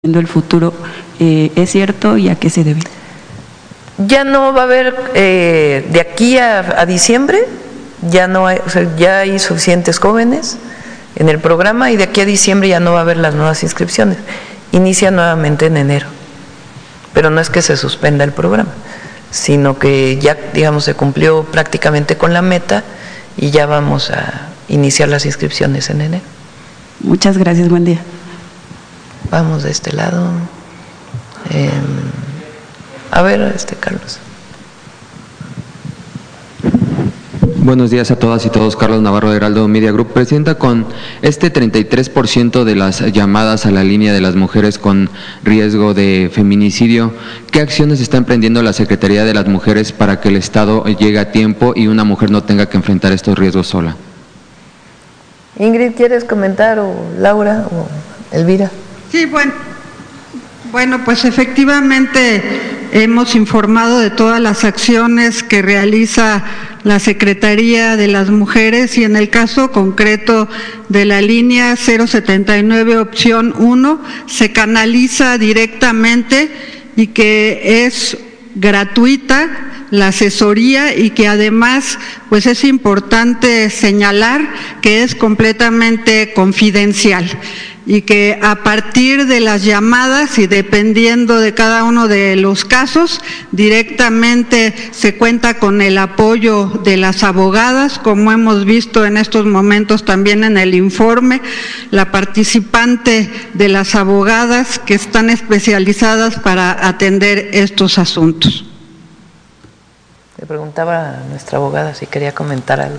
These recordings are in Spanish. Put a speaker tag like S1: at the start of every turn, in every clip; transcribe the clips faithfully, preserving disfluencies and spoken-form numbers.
S1: el futuro, eh, ¿es cierto y a qué se debe?
S2: Ya no va a haber, eh, de aquí a, a diciembre, ya no hay, o sea, ya hay suficientes jóvenes en el programa y de aquí a diciembre ya no va a haber las nuevas inscripciones. Inicia nuevamente en enero, pero no es que se suspenda el programa, sino que ya, digamos, se cumplió prácticamente con la meta y ya vamos a iniciar las inscripciones en enero.
S1: Muchas gracias, buen día.
S2: Vamos de este lado. Eh, a ver, este Carlos.
S3: Buenos días a todas y todos. Carlos Navarro de Heraldo Media Group. Presidenta, con este treinta y tres por ciento de las llamadas a la línea de las mujeres con riesgo de feminicidio, ¿qué acciones está emprendiendo la Secretaría de las Mujeres para que el Estado llegue a tiempo y una mujer no tenga que enfrentar estos riesgos sola?
S2: Ingrid, ¿quieres comentar? O Laura o Elvira.
S4: Sí, bueno, bueno, pues efectivamente hemos informado de todas las acciones que realiza la Secretaría de las Mujeres y en el caso concreto de la línea cero setenta y nueve opción uno se canaliza directamente y que es gratuita la asesoría y que además pues es importante señalar que es completamente confidencial y que a partir de las llamadas y dependiendo de cada uno de los casos, directamente se cuenta con el apoyo de las abogadas, como hemos visto en estos momentos también en el informe, la participante de las abogadas que están especializadas para atender estos asuntos.
S2: Le preguntaba a nuestra abogada si quería comentar algo.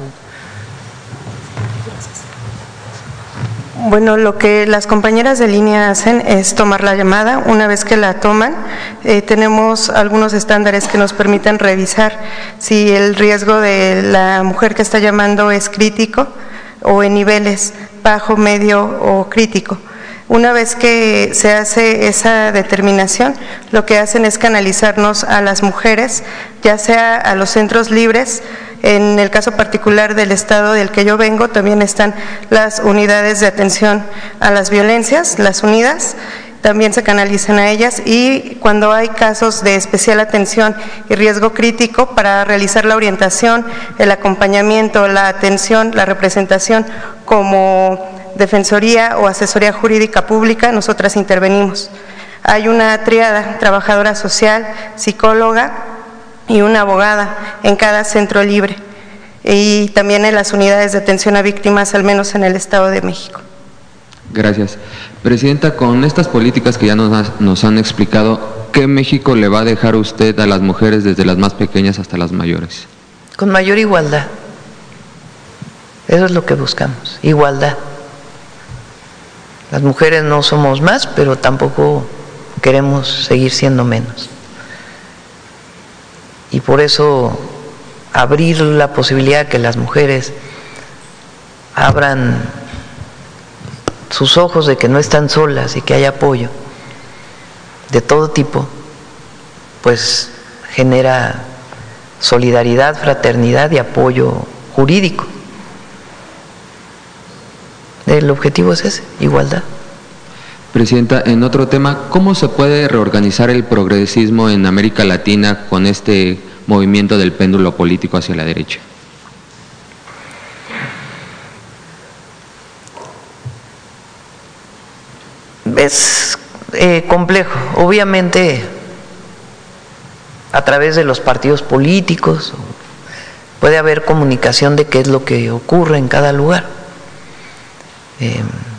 S5: Bueno, lo que las compañeras de línea hacen es tomar la llamada. Una vez que la toman, eh, tenemos algunos estándares que nos permiten revisar si el riesgo de la mujer que está llamando es crítico o en niveles bajo, medio o crítico. Una vez que se hace esa determinación, lo que hacen es canalizarnos a las mujeres, ya sea a los centros libres. En el caso particular del estado del que yo vengo, también están las unidades de atención a las violencias, las unidas, también se canalizan a ellas y cuando hay casos de especial atención y riesgo crítico para realizar la orientación, el acompañamiento, la atención, la representación como defensoría o asesoría jurídica pública, nosotras intervenimos. Hay una tríada, trabajadora social, psicóloga y una abogada en cada centro libre y también en las unidades de atención a víctimas, al menos en el Estado de México.
S3: Gracias. Presidenta, con estas políticas que ya nos, nos han explicado, ¿qué México le va a dejar usted a las mujeres desde las más pequeñas hasta las mayores?
S2: Con mayor igualdad. Eso es lo que buscamos, igualdad. Las mujeres no somos más, pero tampoco queremos seguir siendo menos. Y por eso abrir la posibilidad que las mujeres abran sus ojos de que no están solas y que hay apoyo de todo tipo, pues genera solidaridad, fraternidad y apoyo jurídico. El objetivo es ese, igualdad.
S3: Presidenta, en otro tema, ¿cómo se puede reorganizar el progresismo en América Latina con este movimiento del péndulo político hacia la derecha?
S2: Es eh, complejo, obviamente a través de los partidos políticos puede haber comunicación de qué es lo que ocurre en cada lugar. Eh,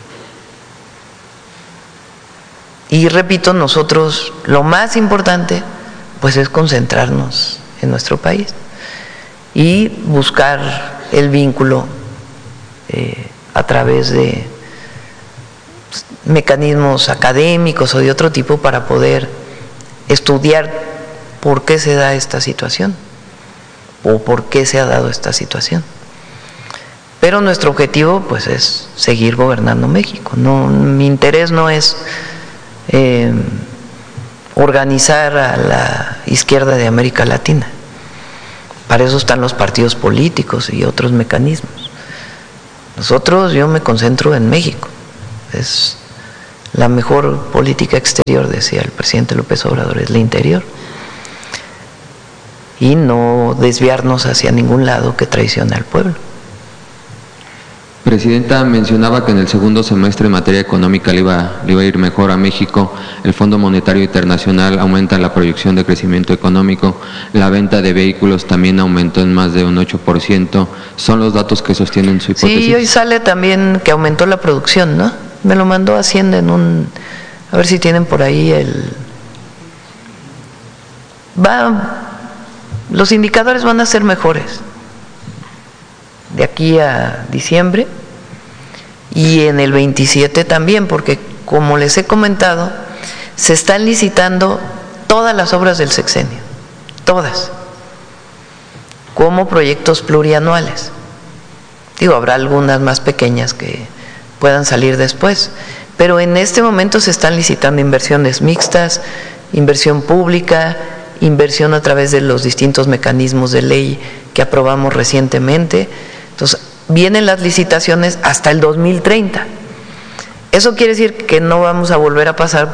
S2: Y repito, nosotros lo más importante pues es concentrarnos en nuestro país y buscar el vínculo eh, a través de mecanismos académicos o de otro tipo para poder estudiar por qué se da esta situación o por qué se ha dado esta situación. Pero nuestro objetivo pues es seguir gobernando México. No, mi interés no es Eh, organizar a la izquierda de América Latina. Para eso están los partidos políticos y otros mecanismos. Nosotros, yo me concentro en México. Es La mejor política exterior, decía el presidente López Obrador, es la interior. Y no desviarnos hacia ningún lado que traicione al pueblo.
S3: Presidenta, mencionaba que en el segundo semestre en materia económica le iba, le iba a ir mejor a México. El Fondo Monetario Internacional aumenta la proyección de crecimiento económico. La venta de vehículos también aumentó en más de un ocho por ciento. ¿Son los datos que sostienen su hipótesis?
S2: Sí, hoy sale también que aumentó la producción, ¿no? Me lo mandó Hacienda en un... A ver si tienen por ahí el... Va... Los indicadores van a ser mejores de aquí a diciembre y en el veintisiete también, porque como les he comentado, se están licitando todas las obras del sexenio, todas, como proyectos plurianuales. Digo, habrá algunas más pequeñas que puedan salir después, pero en este momento se están licitando inversiones mixtas, inversión pública, inversión a través de los distintos mecanismos de ley que aprobamos recientemente. Entonces, vienen las licitaciones hasta el dos mil treinta. Eso quiere decir que no vamos a volver a pasar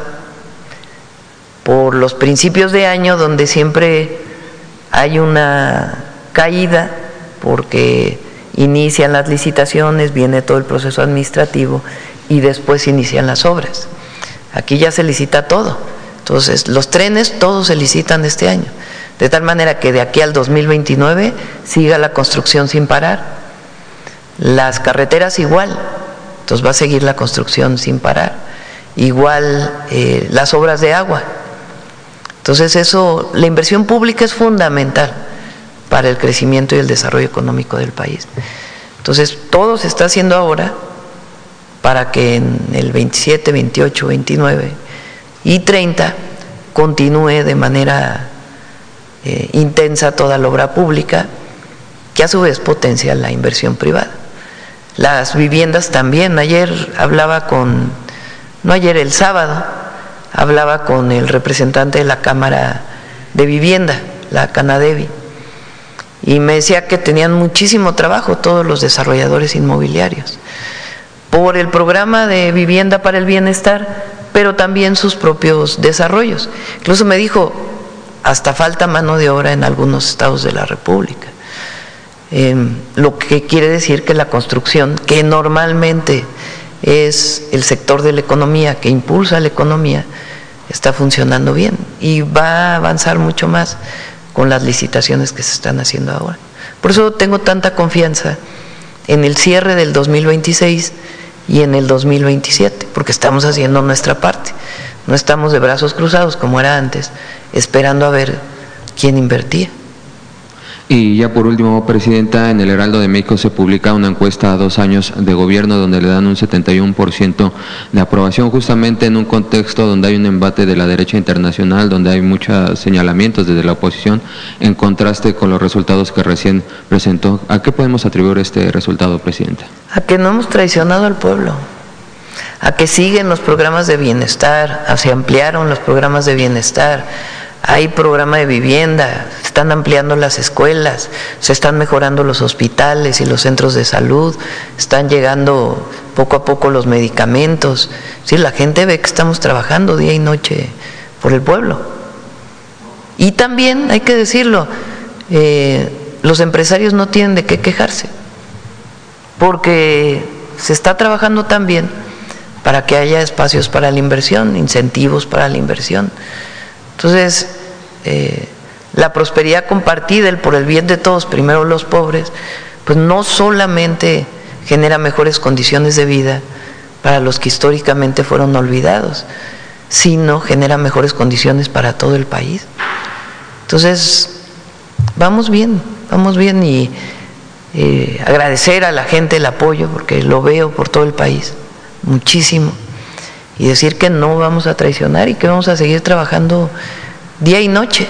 S2: por los principios de año donde siempre hay una caída porque inician las licitaciones, viene todo el proceso administrativo y después inician las obras. Aquí ya se licita todo. Entonces, los trenes todos se licitan este año, de tal manera que de aquí al dos mil veintinueve siga la construcción sin parar. Las carreteras igual, entonces va a seguir la construcción sin parar. Igual eh, las obras de agua. Entonces eso, la inversión pública es fundamental para el crecimiento y el desarrollo económico del país. Entonces todo se está haciendo ahora para que en el veintisiete, veintiocho, veintinueve y treinta continúe de manera eh, intensa toda la obra pública, que a su vez potencia la inversión privada. Las viviendas también. Ayer hablaba con, no ayer, el sábado, hablaba con el representante de la Cámara de Vivienda, la Canadevi, y me decía que tenían muchísimo trabajo todos los desarrolladores inmobiliarios por el programa de vivienda para el bienestar, pero también sus propios desarrollos. Incluso me dijo, hasta falta mano de obra en algunos estados de la República. Eh, lo que quiere decir que la construcción, que normalmente es el sector de la economía que impulsa la economía, está funcionando bien y va a avanzar mucho más con las licitaciones que se están haciendo ahora. Por eso tengo tanta confianza en el cierre del dos mil veintiséis y en el dos mil veintisiete, porque estamos haciendo nuestra parte. No estamos de brazos cruzados como era antes, esperando a ver quién invertía.
S3: Y ya por último, Presidenta, en el Heraldo de México se publica una encuesta a dos años de gobierno donde le dan un setenta y uno por ciento de aprobación, justamente en un contexto donde hay un embate de la derecha internacional, donde hay muchos señalamientos desde la oposición, en contraste con los resultados que recién presentó. ¿A qué podemos atribuir este resultado, Presidenta?
S2: A que no hemos traicionado al pueblo, a que siguen los programas de bienestar, a se ampliaron los programas de bienestar, hay programa de vivienda, se están ampliando las escuelas, se están mejorando los hospitales y los centros de salud, están llegando poco a poco los medicamentos. Sí, la gente ve que estamos trabajando día y noche por el pueblo. Y también, hay que decirlo, eh, los empresarios no tienen de qué quejarse, porque se está trabajando también para que haya espacios para la inversión, incentivos para la inversión. Entonces, eh, la prosperidad compartida, el por el bien de todos, primero los pobres, pues no solamente genera mejores condiciones de vida para los que históricamente fueron olvidados, sino genera mejores condiciones para todo el país. Entonces, vamos bien, vamos bien y eh, agradecer a la gente el apoyo, porque lo veo por todo el país, muchísimo. Y decir que no vamos a traicionar y que vamos a seguir trabajando día y noche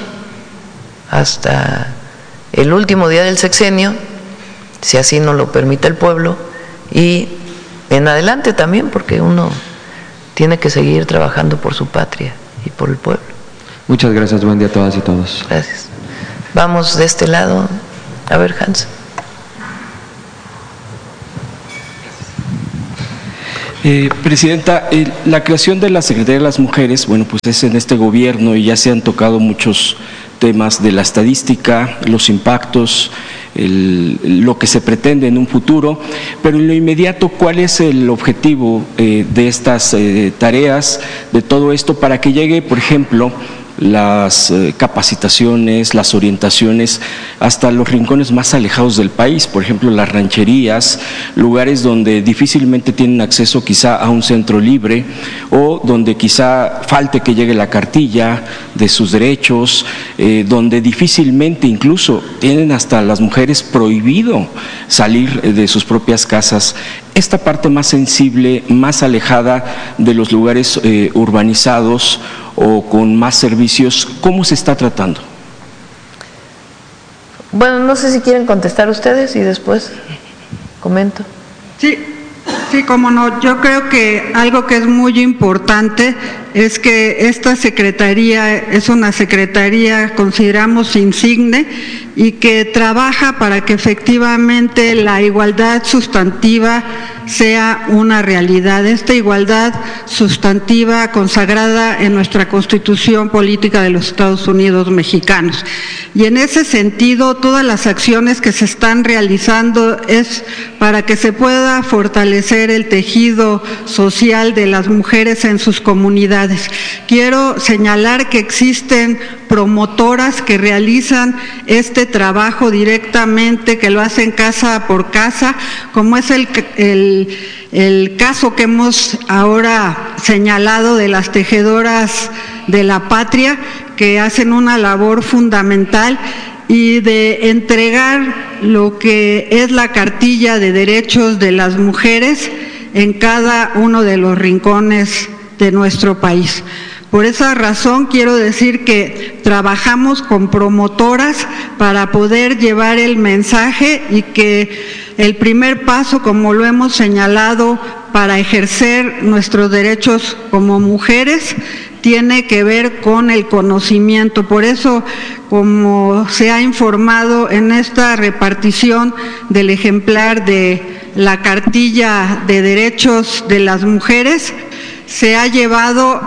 S2: hasta el último día del sexenio, si así nos lo permite el pueblo, y en adelante también, porque uno tiene que seguir trabajando por su patria y por el pueblo.
S3: Muchas gracias, buen día a todas y todos.
S2: Gracias. Vamos de este lado, a ver, Hans.
S6: Eh, Presidenta, eh, la creación de la Secretaría de las Mujeres, bueno, pues es en este gobierno y ya se han tocado muchos temas de la estadística, los impactos, el, lo que se pretende en un futuro, pero en lo inmediato, ¿cuál es el objetivo eh, de estas eh, tareas, de todo esto, para que llegue, por ejemplo, las eh, capacitaciones, las orientaciones hasta los rincones más alejados del país, por ejemplo las rancherías, lugares donde difícilmente tienen acceso quizá a un centro libre o donde quizá falte que llegue la cartilla de sus derechos, eh, donde difícilmente incluso tienen hasta las mujeres prohibido salir de sus propias casas. Esta parte más sensible, más alejada de los lugares eh, urbanizados o con más servicios, ¿cómo se está tratando?
S2: Bueno, no sé si quieren contestar ustedes y después comento.
S4: Sí, sí, cómo no. Yo creo que algo que es muy importante es que esta secretaría es una secretaría, consideramos, insigne y que trabaja para que efectivamente la igualdad sustantiva sea una realidad. Esta igualdad sustantiva consagrada en nuestra Constitución Política de los Estados Unidos Mexicanos. Y en ese sentido, todas las acciones que se están realizando es para que se pueda fortalecer el tejido social de las mujeres en sus comunidades. Quiero señalar que existen promotoras que realizan este trabajo directamente, que lo hacen casa por casa, como es el, el, el caso que hemos ahora señalado de las tejedoras de la patria, que hacen una labor fundamental y de entregar lo que es la cartilla de derechos de las mujeres en cada uno de los rincones de nuestro país. Por esa razón quiero decir que trabajamos con promotoras para poder llevar el mensaje y que el primer paso, como lo hemos señalado, para ejercer nuestros derechos como mujeres, tiene que ver con el conocimiento. Por eso, como se ha informado en esta repartición del ejemplar de la cartilla de derechos de las mujeres, se ha llevado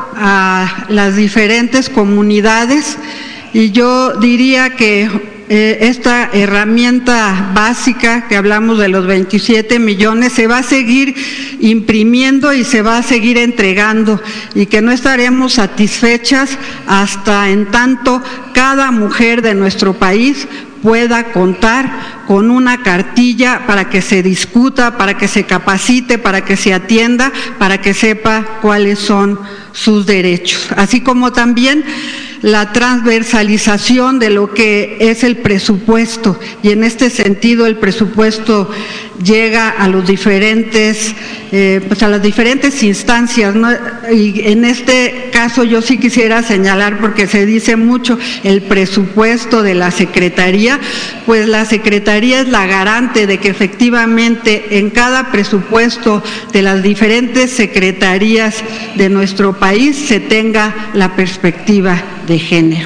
S4: a las diferentes comunidades y yo diría que eh, esta herramienta básica que hablamos de los veintisiete millones se va a seguir imprimiendo y se va a seguir entregando y que no estaremos satisfechas hasta en tanto cada mujer de nuestro país pueda contar con una cartilla para que se discuta, para que se capacite, para que se atienda, para que sepa cuáles son sus derechos. Así como también la transversalización de lo que es el presupuesto, y en este sentido el presupuesto llega a los diferentes, eh, pues a las diferentes instancias, ¿no? Y en este caso yo sí quisiera señalar, porque se dice mucho el presupuesto de la Secretaría, pues la Secretaría es la garante de que efectivamente en cada presupuesto de las diferentes secretarías de nuestro país se tenga la perspectiva de género.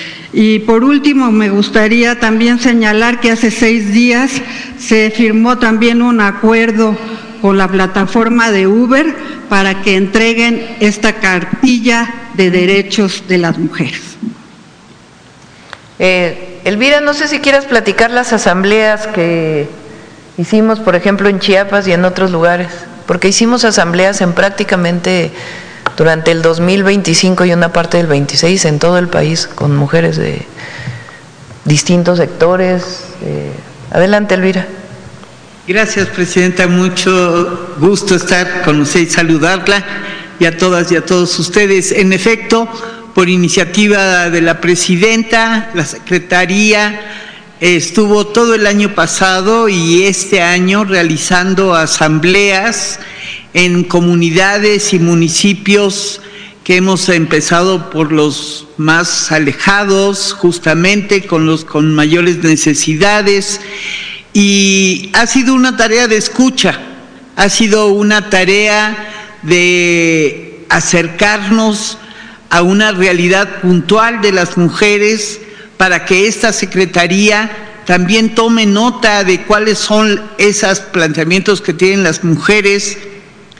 S4: Y por último, me gustaría también señalar que hace seis días se firmó también un acuerdo con la plataforma de Uber para que entreguen esta cartilla de derechos de las mujeres.
S2: Eh, Elvira, no sé si quieras platicar las asambleas que hicimos, por ejemplo, en Chiapas y en otros lugares, porque hicimos asambleas en prácticamente durante el dos mil veinticinco y una parte del veintiséis en todo el país con mujeres de distintos sectores. Eh, adelante, Elvira.
S7: Gracias, Presidenta. Mucho gusto estar con usted y saludarla, y a todas y a todos ustedes. En efecto, por iniciativa de la Presidenta, la Secretaría estuvo todo el año pasado y este año realizando asambleas en comunidades y municipios que hemos empezado por los más alejados, justamente con los con mayores necesidades, y ha sido una tarea de escucha, ha sido una tarea de acercarnos a una realidad puntual de las mujeres para que esta Secretaría también tome nota de cuáles son esos planteamientos que tienen las mujeres,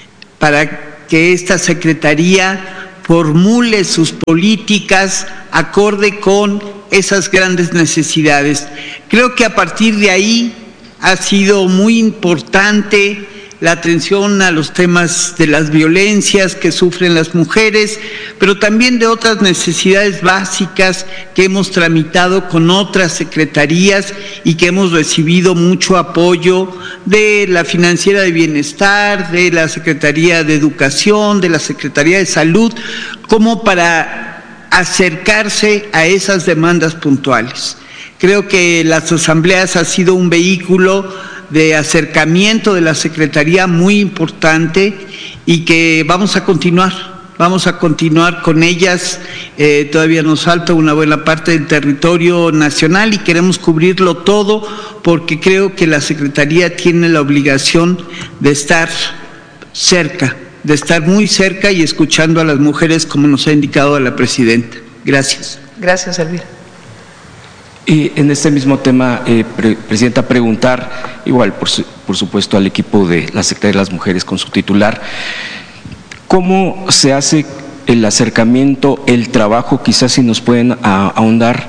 S7: para que esta Secretaría formule sus políticas acorde con esas grandes necesidades. Creo que a partir de ahí ha sido muy importante la atención a los temas de las violencias que sufren las mujeres, pero también de otras necesidades básicas que hemos tramitado con otras secretarías y que hemos recibido mucho apoyo de la Financiera de Bienestar, de la Secretaría de Educación, de la Secretaría de Salud, como para acercarse a esas demandas puntuales. Creo que las asambleas han sido un vehículo de acercamiento de la Secretaría muy importante y que vamos a continuar, vamos a continuar con ellas. Eh, todavía nos falta una buena parte del territorio nacional y queremos cubrirlo todo porque creo que la Secretaría tiene la obligación de estar cerca, de estar muy cerca y escuchando a las mujeres como nos ha indicado la Presidenta. Gracias.
S2: Gracias, Elvira.
S6: Y en este mismo tema, eh, pre Presidenta, preguntar, igual por, su, por supuesto al equipo de la Secretaría de las Mujeres con su titular, ¿cómo se hace el acercamiento, el trabajo, quizás si nos pueden a, ahondar,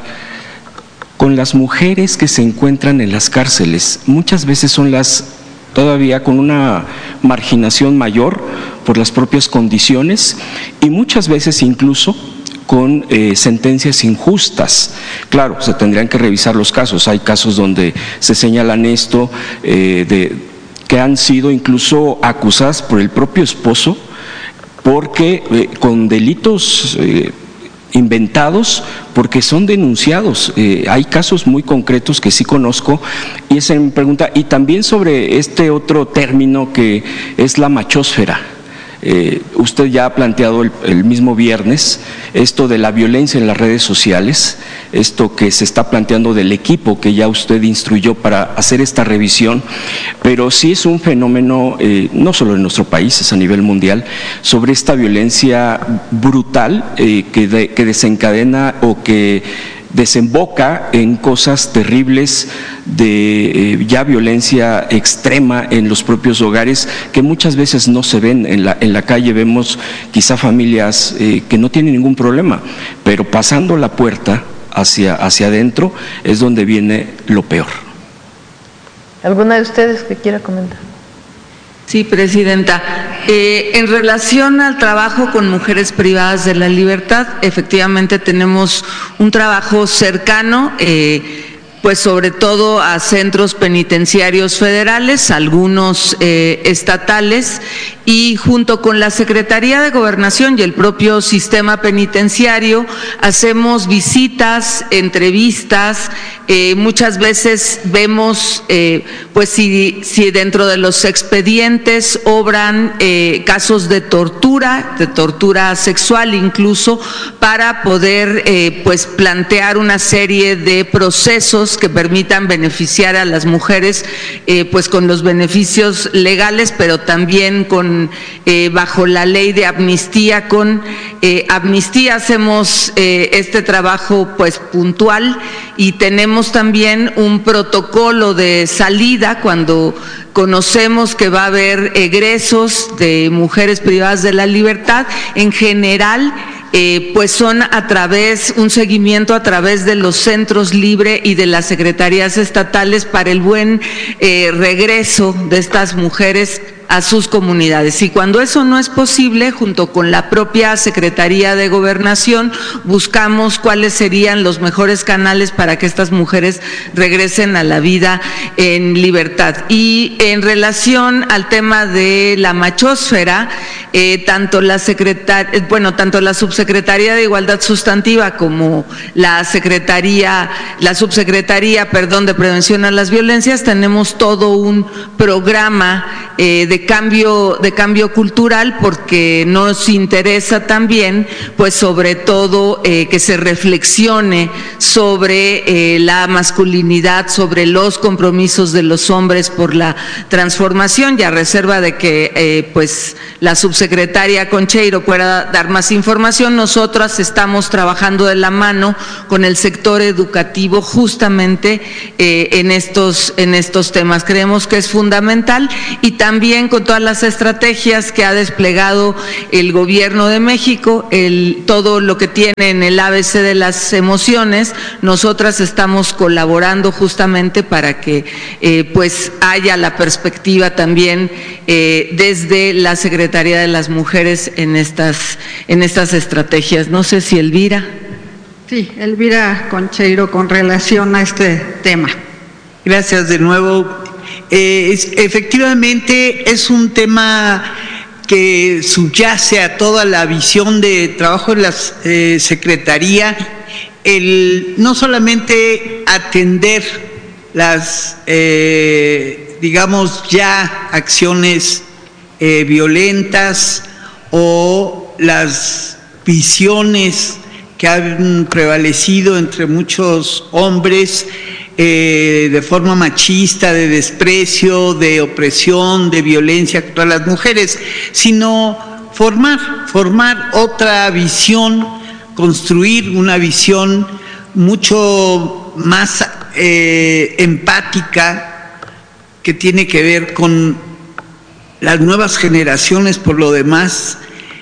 S6: con las mujeres que se encuentran en las cárceles? Muchas veces son las todavía con una marginación mayor por las propias condiciones y muchas veces incluso con eh, sentencias injustas. Claro, se tendrían que revisar los casos. Hay casos donde se señalan esto, eh, de, que han sido incluso acusadas por el propio esposo, porque eh, con delitos eh, inventados, porque son denunciados. Eh, hay casos muy concretos que sí conozco, y esa es mi pregunta. Y también sobre este otro término que es la machósfera. Eh, usted ya ha planteado el, el mismo viernes esto de la violencia en las redes sociales, esto que se está planteando del equipo que ya usted instruyó para hacer esta revisión, pero sí es un fenómeno, eh, no solo en nuestro país, es a nivel mundial, sobre esta violencia brutal eh, que, de, que desencadena o que desemboca en cosas terribles de eh, ya violencia extrema en los propios hogares que muchas veces no se ven en la, en la calle. Vemos quizá familias eh, que no tienen ningún problema, pero pasando la puerta hacia, hacia adentro es donde viene lo peor.
S2: ¿Alguna de ustedes que quiera comentar?
S1: Sí, Presidenta. Eh, en relación al trabajo con mujeres privadas de la libertad, efectivamente tenemos un trabajo cercano, eh, pues sobre todo a centros penitenciarios federales, algunos eh, estatales, y junto con la Secretaría de Gobernación y el propio sistema penitenciario hacemos visitas, entrevistas, eh, muchas veces vemos eh, pues si, si dentro de los expedientes obran eh, casos de tortura, de tortura sexual incluso, para poder eh, pues plantear una serie de procesos que permitan beneficiar a las mujeres eh, pues con los beneficios legales, pero también con Eh, bajo la ley de amnistía. Con eh, amnistía hacemos eh, este trabajo pues puntual, y tenemos también un protocolo de salida cuando conocemos que va a haber egresos de mujeres privadas de la libertad. En general Eh, pues son a través, un seguimiento a través de los centros Libre y de las secretarías estatales para el buen eh, regreso de estas mujeres a sus comunidades. Y cuando eso no es posible, junto con la propia Secretaría de Gobernación, buscamos cuáles serían los mejores canales para que estas mujeres regresen a la vida en libertad. Y en relación al tema de la machósfera, eh, tanto la secretaria, bueno, tanto la Subsecretaría de Igualdad Sustantiva como la Secretaría, la Subsecretaría, perdón, de Prevención a las Violencias, tenemos todo un programa eh, de cambio de cambio cultural, porque nos interesa también, pues sobre todo eh, que se reflexione sobre eh, la masculinidad, sobre los compromisos de los hombres por la transformación, y a reserva de que eh, pues la subsecretaria Concheiro pueda dar más información. Nosotras estamos trabajando de la mano con el sector educativo justamente eh, en estos en estos temas. Creemos que es fundamental, y también también con todas las estrategias que ha desplegado el Gobierno de México, el, todo lo que tiene en el A B C de las emociones, nosotras estamos colaborando justamente para que eh, pues haya la perspectiva también eh, desde la Secretaría de las Mujeres en estas, en estas estrategias. No sé si Elvira.
S4: Sí, Elvira Concheiro, con relación a este tema.
S7: Gracias de nuevo. Eh, es, efectivamente es un tema que subyace a toda la visión de trabajo de la eh, Secretaría, el no solamente atender las, eh, digamos, ya acciones eh, violentas o las visiones que han prevalecido entre muchos hombres eh, de forma machista, de desprecio, de opresión, de violencia contra las mujeres, sino formar, formar otra visión, construir una visión mucho más eh, empática, que tiene que ver con las nuevas generaciones, por lo demás,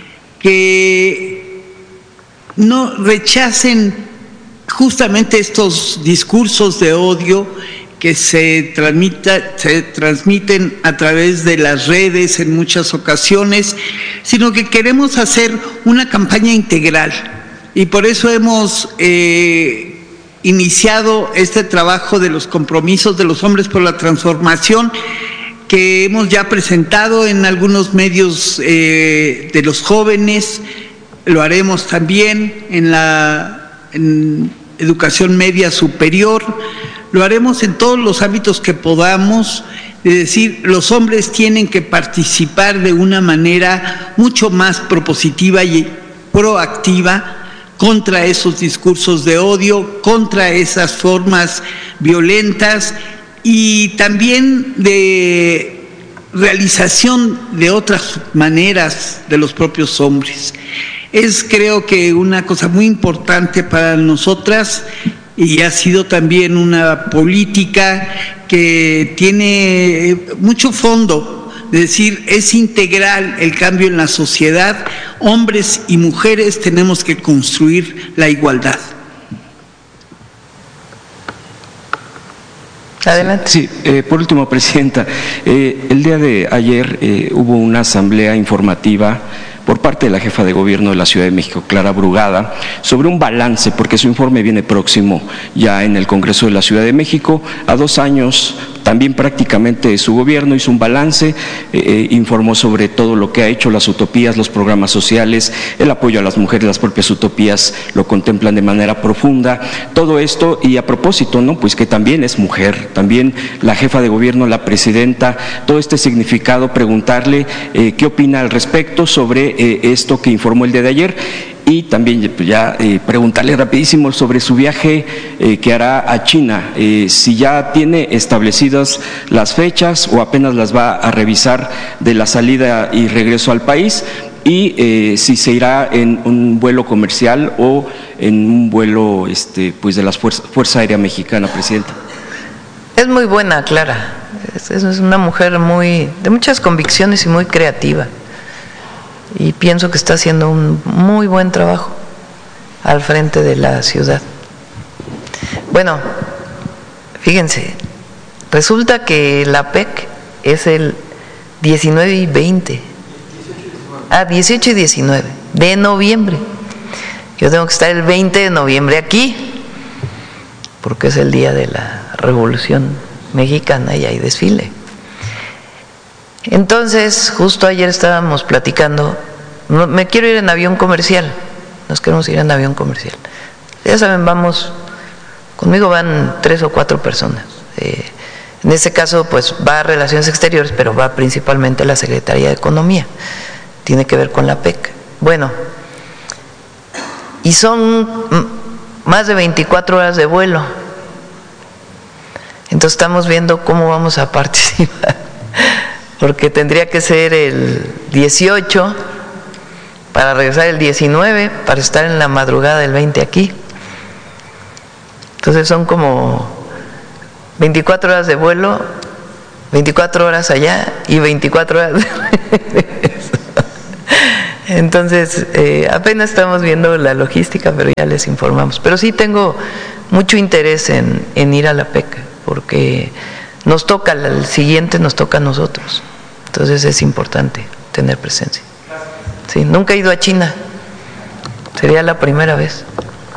S7: que no rechacen justamente estos discursos de odio que se, transmita, se transmiten a través de las redes en muchas ocasiones, sino que queremos hacer una campaña integral y por eso hemos eh, iniciado este trabajo de los compromisos de los hombres por la transformación, que hemos ya presentado en algunos medios eh, de los jóvenes. Lo haremos también en la en educación media superior, lo haremos en todos los ámbitos que podamos, es decir, los hombres tienen que participar de una manera mucho más propositiva y proactiva contra esos discursos de odio, contra esas formas violentas y también de realización de otras maneras de los propios hombres. Es, creo que, una cosa muy importante para nosotras y ha sido también una política que tiene mucho fondo, es decir, es integral el cambio en la sociedad. Hombres y mujeres tenemos que construir la igualdad.
S2: Adelante.
S6: Sí, eh, por último, Presidenta, eh, el día de ayer eh, hubo una asamblea informativa por parte de la jefa de gobierno de la Ciudad de México, Clara Brugada, sobre un balance, porque su informe viene próximo ya en el Congreso de la Ciudad de México, a dos años también prácticamente de su gobierno, hizo un balance, eh, informó sobre todo lo que ha hecho, las utopías, los programas sociales, el apoyo a las mujeres, las propias utopías lo contemplan de manera profunda, todo esto, y a propósito, ¿no? Pues que también es mujer, también la jefa de gobierno, la presidenta, todo este significado, preguntarle eh, qué opina al respecto sobre eh, esto que informó el día de ayer. Y también ya eh, preguntarle rapidísimo sobre su viaje eh, que hará a China, eh, si ya tiene establecidas las fechas o apenas las va a revisar de la salida y regreso al país, y eh, si se irá en un vuelo comercial o en un vuelo este, pues de la Fuerza, Fuerza Aérea Mexicana, Presidenta.
S2: Es muy buena, Clara, es, es una mujer muy de muchas convicciones y muy creativa. Y pienso que está haciendo un muy buen trabajo al frente de la ciudad. Bueno, fíjense, resulta que la P E C es el diecinueve y veinte, ah, dieciocho y diecinueve de noviembre. Yo tengo que estar el veinte de noviembre aquí, porque es el día de la Revolución Mexicana y hay desfile. Entonces, justo ayer estábamos platicando, me quiero ir en avión comercial, nos queremos ir en avión comercial. Ya saben, vamos, conmigo van tres o cuatro personas. Eh, en este caso, pues va a Relaciones Exteriores, pero va principalmente la Secretaría de Economía, tiene que ver con la P E C. Bueno, y son más de veinticuatro horas de vuelo, entonces estamos viendo cómo vamos a participar. Porque tendría que ser el dieciocho para regresar el diecinueve, para estar en la madrugada del veinte aquí. Entonces son como veinticuatro horas de vuelo, veinticuatro horas allá y veinticuatro horas de regreso. Entonces, eh, apenas estamos viendo la logística, pero ya les informamos. Pero sí tengo mucho interés en, en ir a la PECA, porque nos toca, el siguiente nos toca a nosotros. Entonces es importante tener presencia. Sí, nunca he ido a China, sería la primera vez.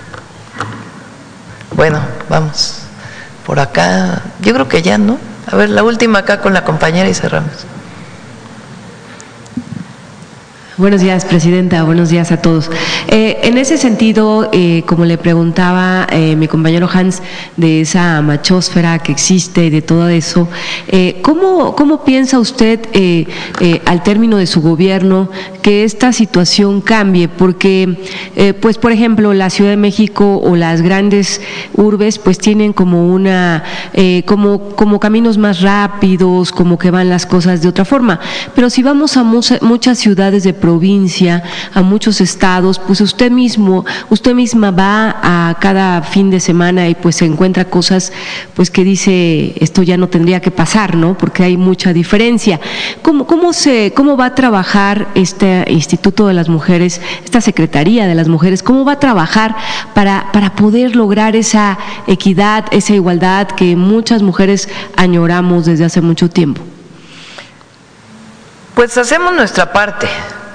S2: Bueno, vamos por acá, yo creo que ya, ¿no? A ver, la última acá con la compañera y cerramos.
S8: Buenos días, Presidenta. Buenos días a todos. Eh, en ese sentido, eh, como le preguntaba eh, mi compañero Hans, de esa machósfera que existe y de todo eso, eh, ¿cómo, ¿cómo piensa usted, eh, eh, al término de su gobierno, que esta situación cambie? Porque, eh, pues, por ejemplo, la Ciudad de México o las grandes urbes, pues, tienen como una, eh, como, como caminos más rápidos, como que van las cosas de otra forma. Pero si vamos a mucha, muchas ciudades de provincia, a muchos estados, pues usted mismo, usted misma va a cada fin de semana y pues se encuentra cosas pues que dice, esto ya no tendría que pasar, ¿no? Porque hay mucha diferencia. ¿Cómo, cómo se, cómo va a trabajar este Instituto de las Mujeres, esta Secretaría de las Mujeres, cómo va a trabajar para, para poder lograr esa equidad, esa igualdad que muchas mujeres añoramos desde hace mucho tiempo?
S2: Pues hacemos nuestra parte,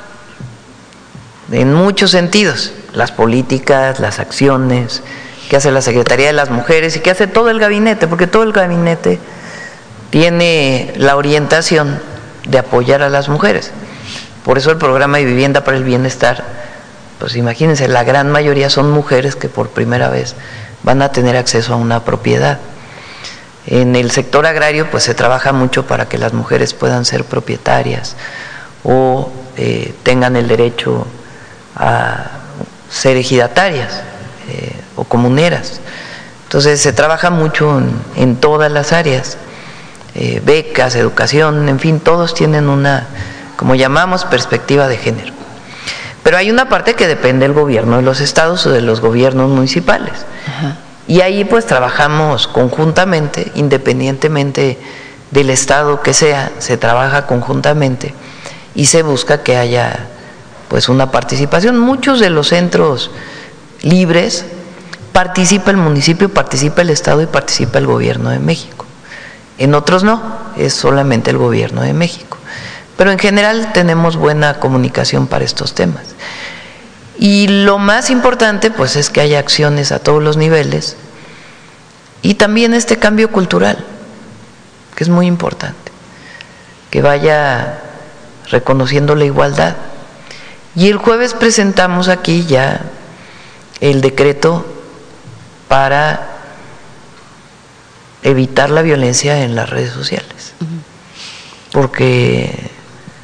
S2: en muchos sentidos, las políticas, las acciones que hace la Secretaría de las Mujeres y que hace todo el gabinete, porque todo el gabinete tiene la orientación de apoyar a las mujeres. Por eso el programa de Vivienda para el Bienestar, pues imagínense, la gran mayoría son mujeres que por primera vez van a tener acceso a una propiedad. En el sector agrario pues se trabaja mucho para que las mujeres puedan ser propietarias o eh, tengan el derecho a ser ejidatarias eh, o comuneras. Entonces se trabaja mucho en, en todas las áreas, eh, becas, educación, en fin, todos tienen una, como llamamos, perspectiva de género. Pero hay una parte que depende del gobierno de los estados o de los gobiernos municipales. Ajá. Y ahí pues trabajamos conjuntamente, independientemente del estado que sea, se trabaja conjuntamente y se busca que haya pues una participación. Muchos de los centros libres participa el municipio, participa el estado y participa el gobierno de México. En otros no, es solamente el gobierno de México. Pero en general tenemos buena comunicación para estos temas. Y lo más importante pues es que haya acciones a todos los niveles y también este cambio cultural, que es muy importante, que vaya reconociendo la igualdad. Y el jueves presentamos aquí ya el decreto para evitar la violencia en las redes sociales, porque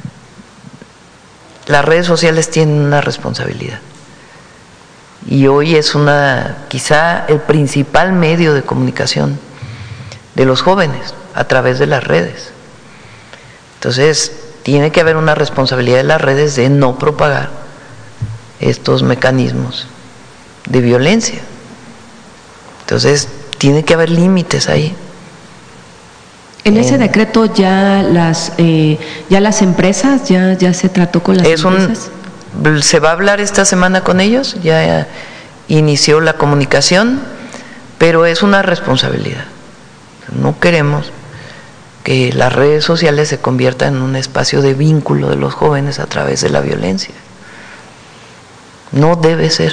S2: las redes sociales tienen una responsabilidad y hoy es una, quizá el principal medio de comunicación de los jóvenes a través de las redes. Entonces tiene que haber una responsabilidad de las redes de no propagar estos mecanismos de violencia. Entonces tiene que haber límites ahí.
S8: En ese decreto ya las eh, ya las empresas ya ya se trató con las
S2: es
S8: empresas.
S2: Un, se va a hablar esta semana con ellos, ya inició la comunicación, pero es una responsabilidad. No queremos que las redes sociales se conviertan en un espacio de vínculo de los jóvenes a través de la violencia. No debe ser.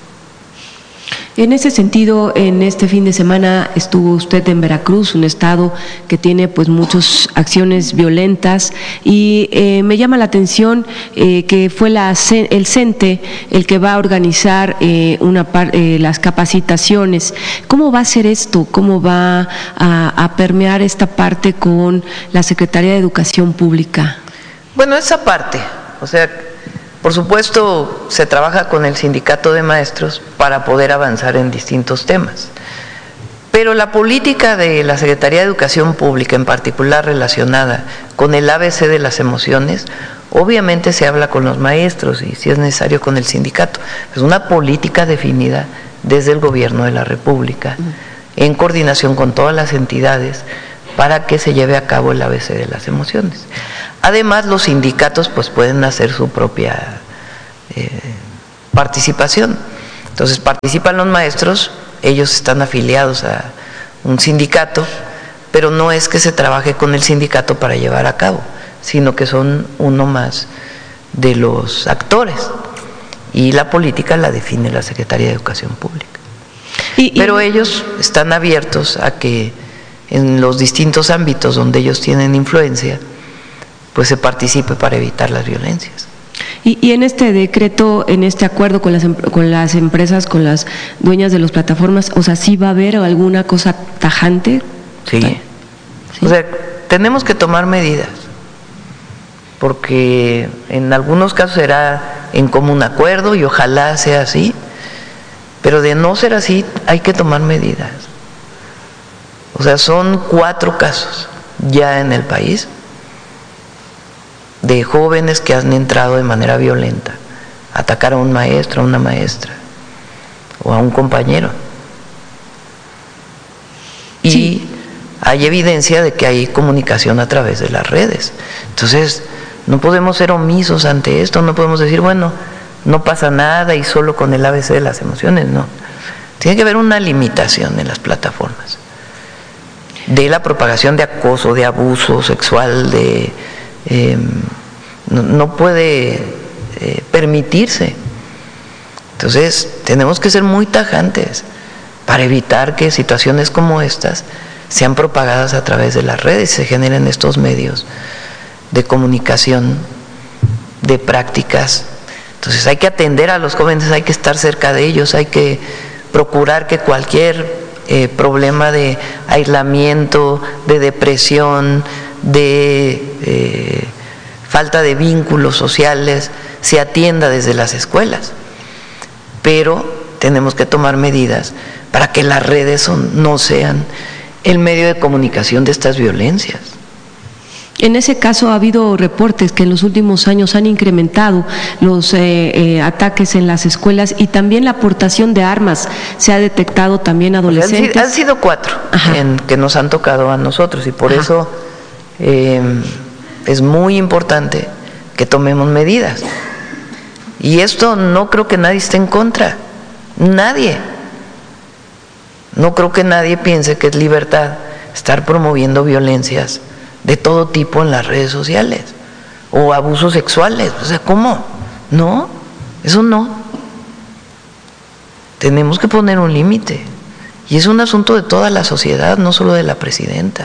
S8: En ese sentido, en este fin de semana estuvo usted en Veracruz, un estado que tiene pues muchas acciones violentas y eh, me llama la atención eh, que fue la, el CENTE el que va a organizar eh, una par, eh, las capacitaciones. ¿Cómo va a ser esto? ¿Cómo va a, a permear esta parte con la Secretaría de Educación Pública?
S2: Bueno, esa parte, o sea, por supuesto, se trabaja con el sindicato de maestros para poder avanzar en distintos temas. Pero la política de la Secretaría de Educación Pública, en particular relacionada con el A B C de las emociones, obviamente se habla con los maestros y si es necesario con el sindicato. Es una política definida desde el Gobierno de la República, en coordinación con todas las entidades, para que se lleve a cabo el A B C de las emociones. Además, los sindicatos pues pueden hacer su propia eh, participación. Entonces participan los maestros, ellos están afiliados a un sindicato, pero no es que se trabaje con el sindicato para llevar a cabo, sino que son uno más de los actores, y la política la define la Secretaría de Educación Pública. Y, y... Pero ellos están abiertos a que en los distintos ámbitos donde ellos tienen influencia, pues se participe para evitar las violencias.
S8: Y, y en este decreto, en este acuerdo con las, con las empresas, con las dueñas de las plataformas, o sea, ¿sí va a haber alguna cosa tajante?
S2: Sí. ¿Sí? O sea, tenemos que tomar medidas, porque en algunos casos será en común acuerdo y ojalá sea así, pero de no ser así hay que tomar medidas. O sea, son cuatro casos ya en el país de jóvenes que han entrado de manera violenta a atacar a un maestro, a una maestra o a un compañero. Y sí, hay evidencia de que hay comunicación a través de las redes. Entonces, no podemos ser omisos ante esto, no podemos decir, bueno, no pasa nada y solo con el A B C de las emociones, no. Tiene que haber una limitación en las plataformas de la propagación de acoso, de abuso sexual, de eh, no, no puede eh, permitirse. Entonces, tenemos que ser muy tajantes para evitar que situaciones como estas sean propagadas a través de las redes y se generen estos medios de comunicación, de prácticas. Entonces hay que atender a los jóvenes, hay que estar cerca de ellos, hay que procurar que cualquier eh, problema de aislamiento, de depresión, de eh, falta de vínculos sociales se atienda desde las escuelas. Pero tenemos que tomar medidas para que las redes son, no sean el medio de comunicación de estas violencias.
S8: En ese caso ha habido reportes que en los últimos años han incrementado los eh, eh, ataques en las escuelas y también la aportación de armas. Se ha detectado también adolescentes.
S2: Han, han sido cuatro en, que nos han tocado a nosotros y por Ajá. eso eh, es muy importante que tomemos medidas. Y esto no creo que nadie esté en contra, nadie. No creo que nadie piense que es libertad estar promoviendo violencias de todo tipo en las redes sociales o abusos sexuales. O sea, ¿cómo? No, eso no. Tenemos que poner un límite y es un asunto de toda la sociedad, no solo de la presidenta.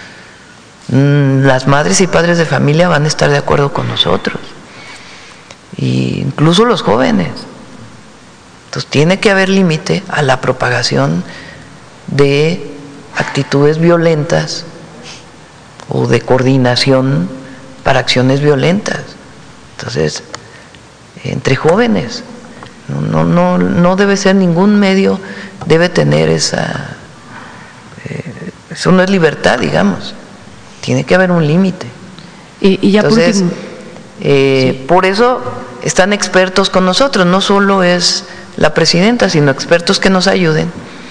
S2: Las madres y padres de familia van a estar de acuerdo con nosotros, e incluso los jóvenes. Entonces tiene que haber límite a la propagación de actitudes violentas o de coordinación para acciones violentas. Entonces, entre jóvenes, no, no, no debe ser ningún medio, debe tener esa, eh, eso no es libertad, digamos, tiene que haber un límite.
S8: Y, y ya
S2: Entonces,
S8: por,
S2: eh,
S8: sí.
S2: por eso están expertos con nosotros, no solo es la presidenta, sino expertos que nos ayuden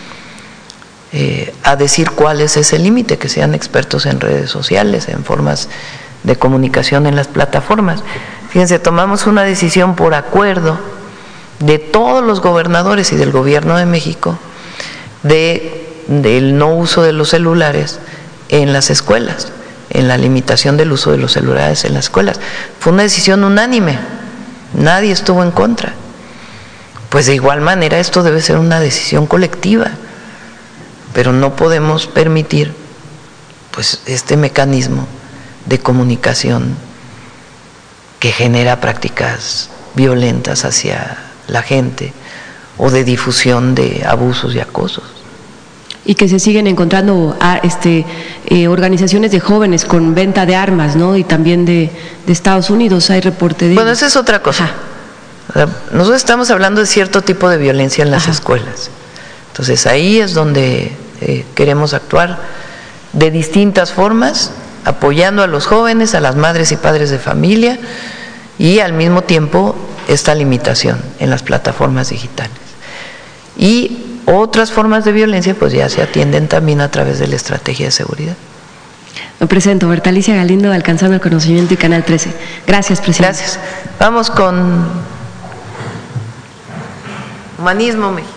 S2: Eh, a decir cuál es ese límite, que sean expertos en redes sociales, en formas de comunicación en las plataformas. Fíjense, tomamos una decisión por acuerdo de todos los gobernadores y del gobierno de México de, del no uso de los celulares en las escuelas, en la limitación del uso de los celulares en las escuelas. Fue una decisión unánime, nadie estuvo en contra. Pues de igual manera esto debe ser una decisión colectiva, pero no podemos permitir pues este mecanismo de comunicación que genera prácticas violentas hacia la gente o de difusión de abusos y acosos.
S8: Y que se siguen encontrando a, este, eh, organizaciones de jóvenes con venta de armas, ¿no? Y también de, de Estados Unidos hay reporte de...
S2: Bueno, esa es otra cosa. O sea, nosotros estamos hablando de cierto tipo de violencia en las Ajá. escuelas. Entonces ahí es donde eh, queremos actuar de distintas formas, apoyando a los jóvenes, a las madres y padres de familia y al mismo tiempo esta limitación en las plataformas digitales. Y otras formas de violencia pues ya se atienden también a través de la estrategia de seguridad.
S8: Me presento, Bertalicia Galindo, de Alcanzando el Conocimiento y Canal trece. Gracias, presidente.
S2: Gracias. Vamos con Humanismo Mexicano.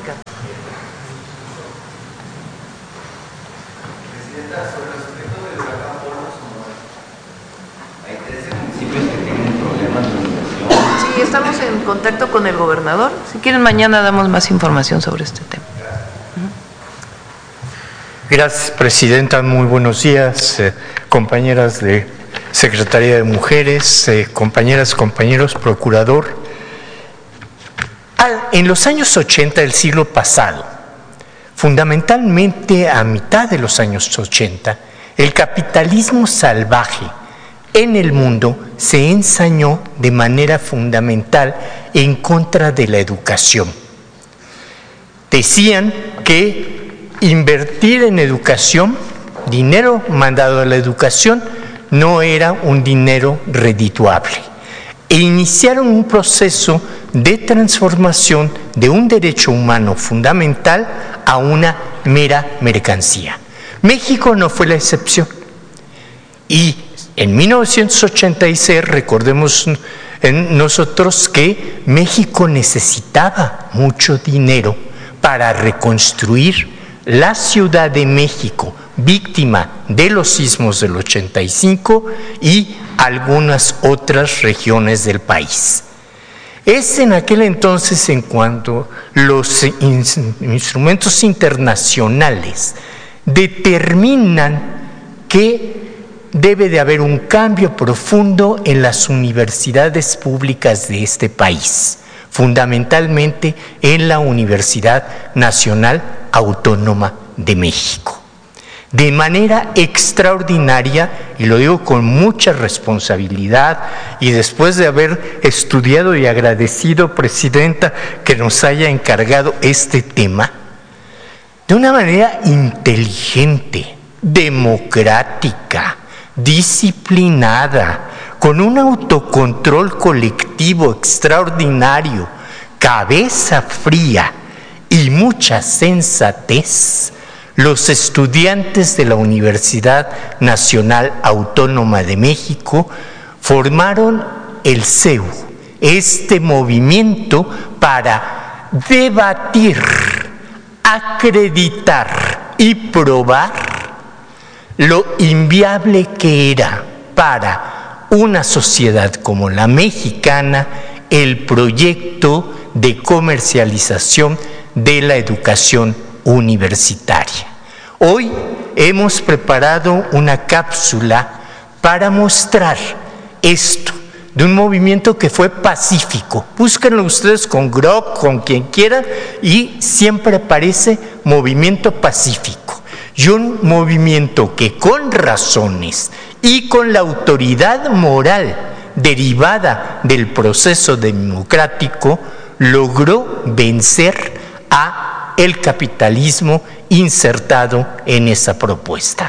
S2: Sí, estamos en contacto con el gobernador. Si quieren, mañana damos más información sobre este tema.
S9: Gracias, presidenta. Muy buenos días, eh, compañeras de Secretaría de Mujeres, eh, compañeras, compañeros, procurador. Al, en los años ochenta del siglo pasado, fundamentalmente a mitad de los años ochenta, el capitalismo salvaje en el mundo se ensañó de manera fundamental en contra de la educación. Decían que invertir en educación, dinero mandado a la educación, no era un dinero redituable. E iniciaron un proceso de transformación de un derecho humano fundamental a una mera mercancía. México no fue la excepción. Y en mil novecientos ochenta y seis, recordemos en nosotros que México necesitaba mucho dinero para reconstruir la Ciudad de México, víctima de los sismos del ochenta y cinco, y algunas otras regiones del país. Es en aquel entonces en cuanto los in- instrumentos internacionales determinan que debe de haber un cambio profundo en las universidades públicas de este país, fundamentalmente en la Universidad Nacional Autónoma de México. De manera extraordinaria, y lo digo con mucha responsabilidad, y después de haber estudiado y agradecido, presidenta, que nos haya encargado este tema, de una manera inteligente, democrática, disciplinada, con un autocontrol colectivo extraordinario, cabeza fría y mucha sensatez, los estudiantes de la Universidad Nacional Autónoma de México formaron el C E U, este movimiento para debatir, acreditar y probar lo inviable que era para una sociedad como la mexicana el proyecto de comercialización de la educación universitaria. Hoy hemos preparado una cápsula para mostrar esto, de un movimiento que fue pacífico. Búsquenlo ustedes con Grok, con quien quieran, y siempre aparece movimiento pacífico. Y un movimiento que con razones y con la autoridad moral derivada del proceso democrático logró vencer a el capitalismo insertado en esa propuesta.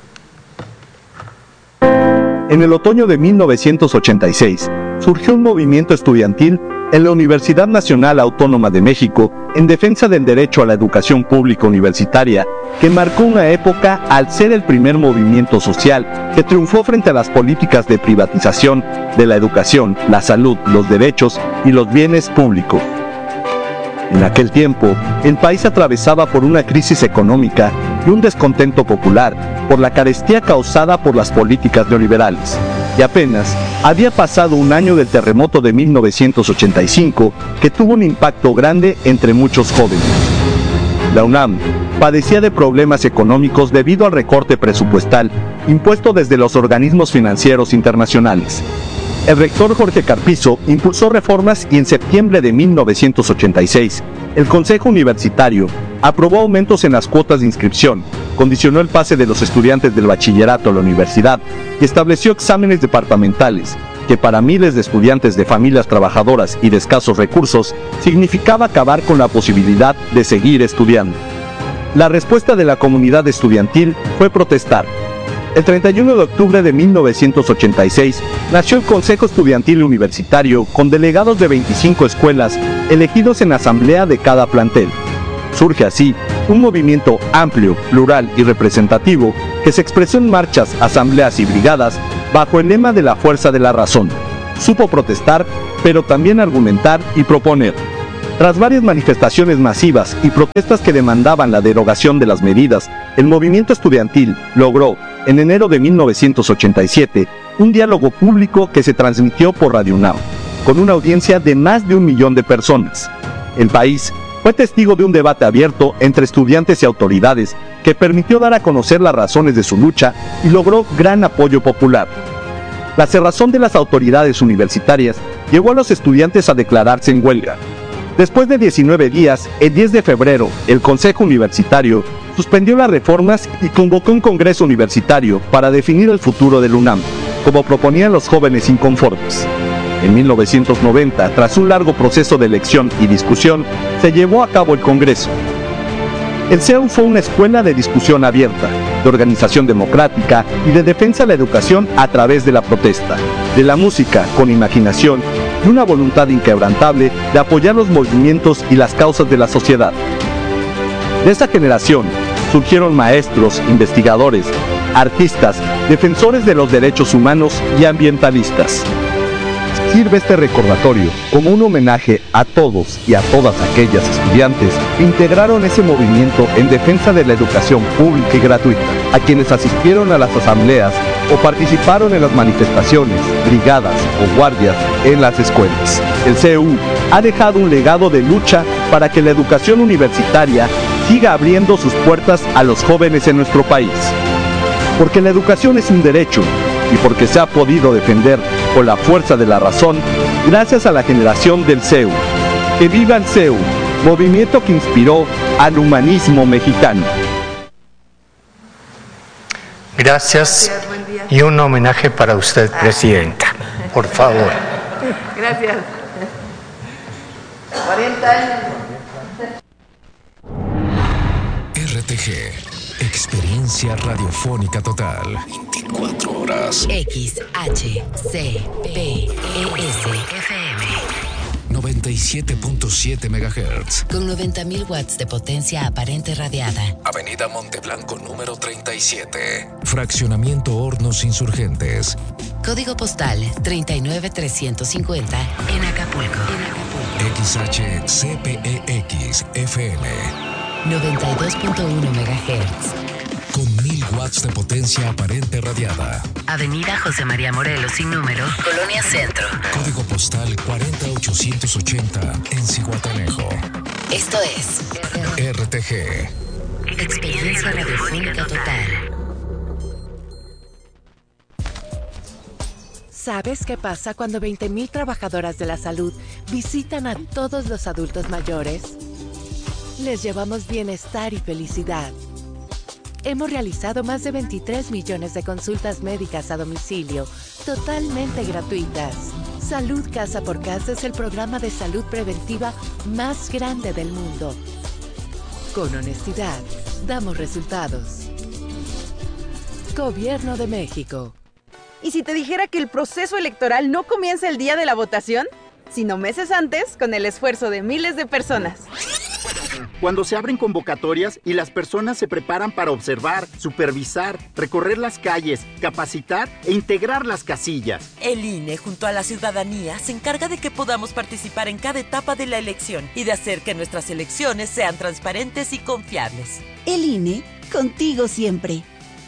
S10: En el otoño de mil novecientos ochenta y seis, surgió un movimiento estudiantil en la Universidad Nacional Autónoma de México en defensa del derecho a la educación pública universitaria, que marcó una época al ser el primer movimiento social que triunfó frente a las políticas de privatización de la educación, la salud, los derechos y los bienes públicos. En aquel tiempo, el país atravesaba por una crisis económica y un descontento popular por la carestía causada por las políticas neoliberales. Y apenas había pasado un año del terremoto de mil novecientos ochenta y cinco, que tuvo un impacto grande entre muchos jóvenes. La UNAM padecía de problemas económicos debido al recorte presupuestal impuesto desde los organismos financieros internacionales. El rector Jorge Carpizo impulsó reformas y en septiembre de mil novecientos ochenta y seis, el Consejo Universitario aprobó aumentos en las cuotas de inscripción, condicionó el pase de los estudiantes del bachillerato a la universidad y estableció exámenes departamentales, que para miles de estudiantes de familias trabajadoras y de escasos recursos significaba acabar con la posibilidad de seguir estudiando. La respuesta de la comunidad estudiantil fue protestar. El treinta y uno de octubre de mil novecientos ochenta y seis nació el Consejo Estudiantil Universitario con delegados de veinticinco escuelas elegidos en asamblea de cada plantel. Surge así un movimiento amplio, plural y representativo que se expresó en marchas, asambleas y brigadas bajo el lema de la fuerza de la razón. Supo protestar, pero también argumentar y proponer. Tras varias manifestaciones masivas y protestas que demandaban la derogación de las medidas, el movimiento estudiantil logró, en enero de mil novecientos ochenta y siete, un diálogo público que se transmitió por Radio UNAM, con una audiencia de más de un millón de personas. El país fue testigo de un debate abierto entre estudiantes y autoridades que permitió dar a conocer las razones de su lucha y logró gran apoyo popular. La cerrazón de las autoridades universitarias llevó a los estudiantes a declararse en huelga. Después de diecinueve días, el diez de febrero, el Consejo Universitario suspendió las reformas y convocó un congreso universitario para definir el futuro del UNAM, como proponían los jóvenes inconformes. En mil novecientos noventa, tras un largo proceso de elección y discusión, se llevó a cabo el Congreso. El C E U fue una escuela de discusión abierta, de organización democrática y de defensa de la educación a través de la protesta, de la música con imaginación y una voluntad inquebrantable de apoyar los movimientos y las causas de la sociedad. De esa generación surgieron maestros, investigadores, artistas, defensores de los derechos humanos y ambientalistas. Sirve este recordatorio como un homenaje a todos y a todas aquellas estudiantes que integraron ese movimiento en defensa de la educación pública y gratuita, a quienes asistieron a las asambleas o participaron en las manifestaciones, brigadas o guardias en las escuelas. El C E U ha dejado un legado de lucha para que la educación universitaria siga abriendo sus puertas a los jóvenes en nuestro país. Porque la educación es un derecho y porque se ha podido defender con la fuerza de la razón gracias a la generación del C E U. ¡Que viva el C E U! Movimiento que inspiró al humanismo mexicano.
S9: Gracias. Y un homenaje para usted, Presidenta. Por favor.
S2: Gracias. cuarenta años.
S11: R T G, experiencia radiofónica total. veinticuatro horas.
S12: X H C P E S F M
S11: noventa y siete punto siete megahertz.
S12: Con noventa mil watts de potencia aparente radiada.
S11: Avenida Monteblanco número treinta y siete. Fraccionamiento Hornos Insurgentes.
S12: Código postal treinta y nueve trescientos cincuenta en Acapulco.
S11: X H C P E X F M
S12: noventa y dos punto uno megahertz.
S11: Con mil watts de potencia aparente radiada.
S12: Avenida José María Morelos sin número, Colonia Centro.
S11: Código postal cuarenta ochocientos ochenta en Zihuatanejo.
S12: Esto es
S11: R T G.
S12: Experiencia radiofónica total.
S13: ¿Sabes qué pasa cuando veinte mil trabajadoras de la salud visitan a todos los adultos mayores? Les llevamos bienestar y felicidad. Hemos realizado más de veintitrés millones de consultas médicas a domicilio, totalmente gratuitas. Salud Casa por Casa es el programa de salud preventiva más grande del mundo. Con honestidad, damos resultados. Gobierno de México.
S14: ¿Y si te dijera que el proceso electoral no comienza el día de la votación, sino meses antes, con el esfuerzo de miles de personas?
S15: Cuando se abren convocatorias y las personas se preparan para observar, supervisar, recorrer las calles, capacitar e integrar las casillas.
S16: El I N E, junto a la ciudadanía, se encarga de que podamos participar en cada etapa de la elección y de hacer que nuestras elecciones sean transparentes y confiables.
S17: El I N E, contigo siempre.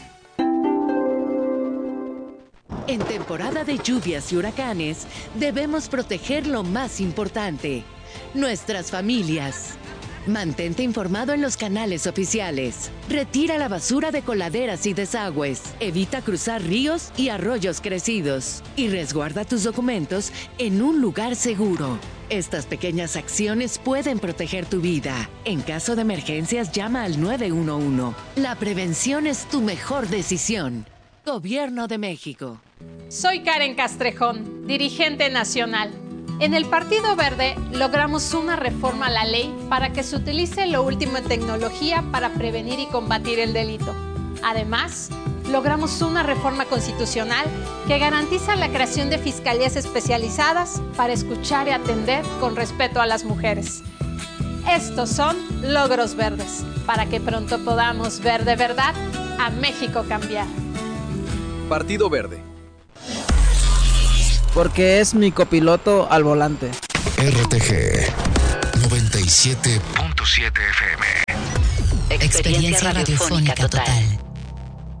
S13: En temporada de lluvias y huracanes, debemos proteger lo más importante, nuestras familias. Mantente informado en los canales oficiales. Retira la basura de coladeras y desagües. Evita cruzar ríos y arroyos crecidos. Y resguarda tus documentos en un lugar seguro. Estas pequeñas acciones pueden proteger tu vida. En caso de emergencias, llama al nueve uno uno. La prevención es tu mejor decisión. Gobierno de México.
S18: Soy Karen Castrejón, dirigente nacional. En el Partido Verde logramos una reforma a la ley para que se utilice lo último en tecnología para prevenir y combatir el delito. Además, logramos una reforma constitucional que garantiza la creación de fiscalías especializadas para escuchar y atender con respeto a las mujeres. Estos son logros verdes, para que pronto podamos ver de verdad a México cambiar.
S19: Partido Verde.
S20: Porque es mi copiloto al volante.
S11: R T G noventa y siete punto siete F M.
S12: Experiencia radiofónica total.